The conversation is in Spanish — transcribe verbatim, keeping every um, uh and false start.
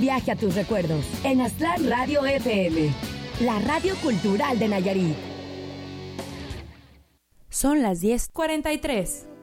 viaje a tus recuerdos en Aztlán Radio F M, la radio cultural de Nayarit. Son las diez cuarenta y tres.